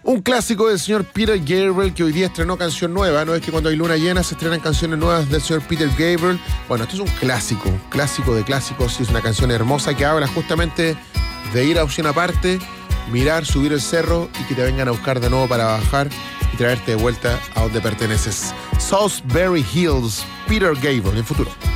Un clásico del señor Peter Gabriel, que hoy día estrenó canción nueva. No es que cuando hay luna llena se estrenan canciones nuevas del señor Peter Gabriel. Bueno, esto es un clásico de clásicos, y es una canción hermosa que habla justamente de ir a opción aparte, mirar, subir el cerro y que te vengan a buscar de nuevo para bajar y traerte de vuelta a donde perteneces. Salisbury Hills, Peter Gabriel, en Futuro.